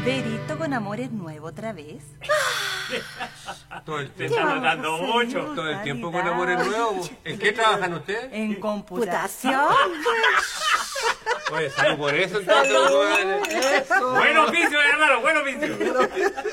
Verito con Amores Nuevo otra vez. Todo el Te tiempo, está notando mucho. todo el tiempo con Amores Nuevos. ¿En qué trabajan ustedes? En computación. Oye, salud por eso entonces. Buen oficio, hermano, buen oficio.